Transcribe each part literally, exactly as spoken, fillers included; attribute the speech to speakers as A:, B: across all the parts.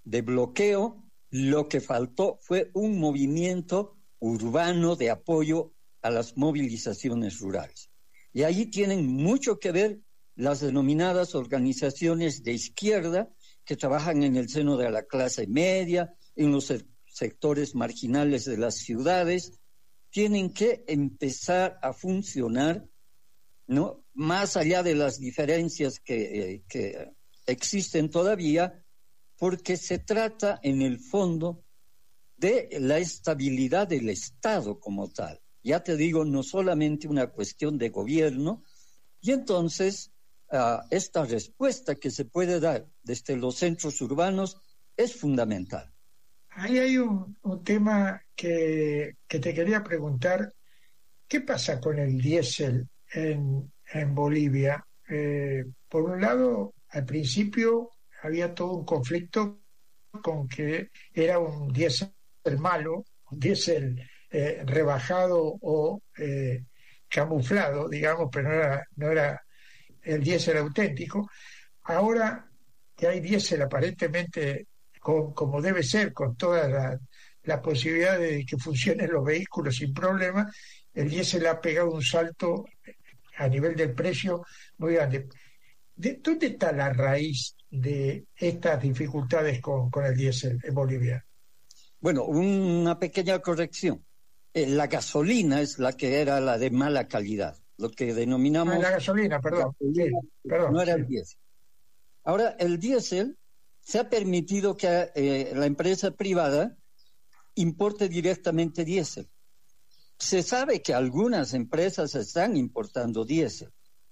A: de bloqueo, lo que faltó fue un movimiento urbano de apoyo a las movilizaciones rurales. Y allí tienen mucho que ver las denominadas organizaciones de izquierda que trabajan en el seno de la clase media, en los sectores marginales de las ciudades. Tienen que empezar a funcionar, ¿no?, más allá de las diferencias que, eh, que existen todavía, porque se trata en el fondo de la estabilidad del Estado como tal. Ya te digo, no solamente una cuestión de gobierno, y entonces uh, esta respuesta que se puede dar desde los centros urbanos es fundamental.
B: Ahí hay un, un tema que, que te quería preguntar. ¿Qué pasa con el diésel en, en Bolivia? Eh, por un lado, al principio había todo un conflicto con que era un diésel malo, un diésel eh, rebajado o eh, camuflado, digamos, pero no era, no era el diésel auténtico. Ahora que hay diésel aparentemente con, como debe ser, con todas las la posibilidades de que funcionen los vehículos sin problema, el diésel ha pegado un salto a nivel del precio muy grande. ¿De dónde está la raíz de estas dificultades con, con el diésel en Bolivia?
A: Bueno, una pequeña corrección. Eh, la gasolina es la que era la de mala calidad, lo que denominamos...
B: Ah, la gasolina, perdón. Gasolina,
A: sí,
B: perdón
A: no era
B: sí.
A: el diésel. Ahora, el diésel se ha permitido que eh, la empresa privada importe directamente diésel. Se sabe que algunas empresas están importando diésel,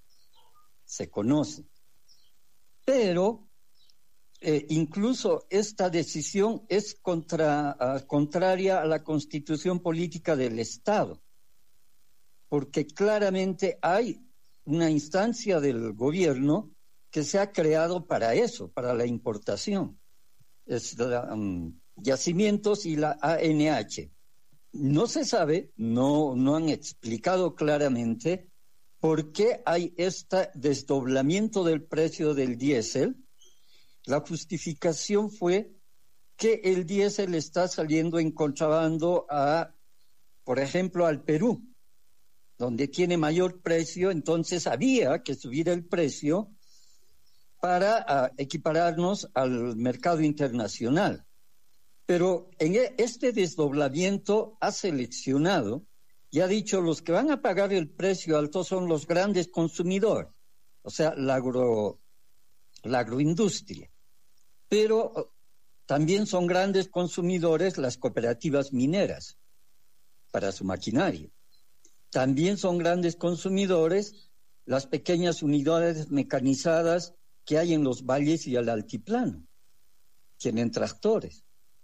A: se conoce, pero eh, incluso esta decisión es contra, uh, contraria a la constitución política del Estado, porque claramente hay una instancia del gobierno que se ha creado para eso, para la importación. Es la, um, yacimientos y la A N H. No se sabe, no, no han explicado claramente por qué hay este desdoblamiento del precio del diésel. La justificación fue que el diésel está saliendo en contrabando a, por ejemplo, al Perú, donde tiene mayor precio, entonces había que subir el precio para uh, equipararnos al mercado internacional. Pero en este desdoblamiento ha seleccionado y ha dicho los que van a pagar el precio alto son los grandes consumidores, o sea, la, agro, la agroindustria. Pero también son grandes consumidores las cooperativas mineras para su maquinaria. También son grandes consumidores las pequeñas unidades mecanizadas que hay en los valles y al altiplano. Tienen tractores.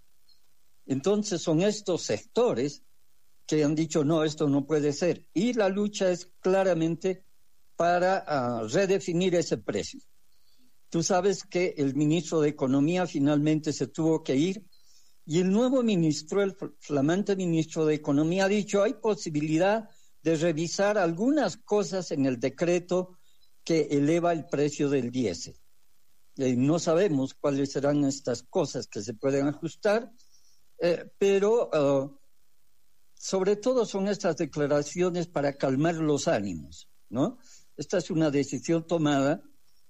A: Entonces son estos sectores que han dicho no, esto no puede ser. Y la lucha es claramente para uh, redefinir ese precio. Tú sabes que el ministro de Economía finalmente se tuvo que ir y el nuevo ministro, el flamante ministro de Economía ha dicho hay posibilidad de revisar algunas cosas en el decreto que eleva el precio del diésel. Eh, no sabemos cuáles serán estas cosas que se pueden ajustar. Eh, pero uh, sobre todo son estas declaraciones para calmar los ánimos, ¿no? Esta es una decisión tomada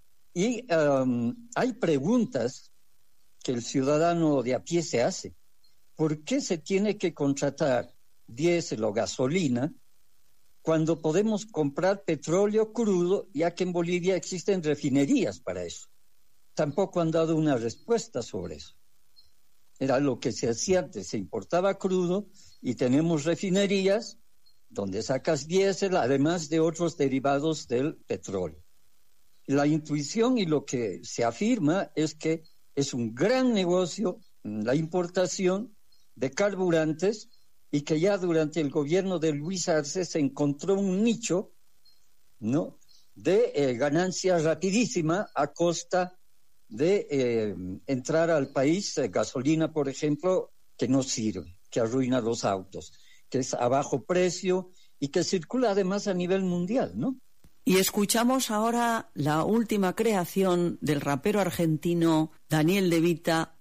A: y um, hay preguntas que el ciudadano de a pie se hace. ¿Por qué se tiene que contratar diésel o gasolina cuando podemos comprar petróleo crudo, ya que en Bolivia existen refinerías para eso? Tampoco han dado una respuesta sobre eso. Era lo que se hacía antes, se importaba crudo y tenemos refinerías donde sacas diésel, además de otros derivados del petróleo. La intuición y lo que se afirma es que es un gran negocio la importación de carburantes y que ya durante el gobierno de Luis Arce se encontró un nicho, ¿no?, de eh, ganancia rapidísima a costa de eh, entrar al país eh, gasolina, por ejemplo, que no sirve, que arruina los autos, que es a bajo precio y que circula además a nivel mundial, ¿no?
C: Y escuchamos ahora la última creación del rapero argentino Daniel De Vita,